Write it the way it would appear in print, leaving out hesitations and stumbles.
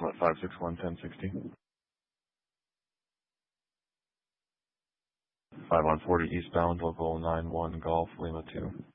Summit 561-1060. 5140 eastbound, local 91 Golf Lima 2.